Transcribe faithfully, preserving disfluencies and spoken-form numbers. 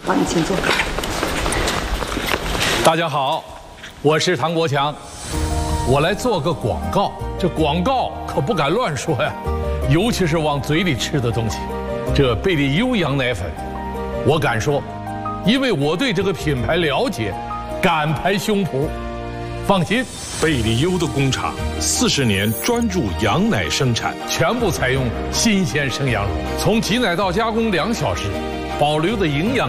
好，你请坐。 大家好，我是唐国强，我来做个广告。这广告可不敢乱说呀，尤其是往嘴里吃的东西。这贝利优羊奶粉，我敢说，因为我对这个品牌了解，敢拍胸脯。放心， 贝利优的工厂四十年专注羊奶生产， 全部采用新鲜生羊乳，从挤奶到加工两小时，保留的营养。